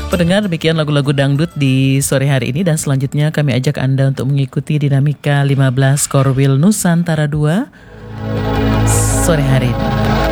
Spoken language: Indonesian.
Pendengar, demikian lagu-lagu dangdut di sore hari ini, dan selanjutnya kami ajak Anda untuk mengikuti dinamika 15 Korwil Nusantara 2 sore hari ini.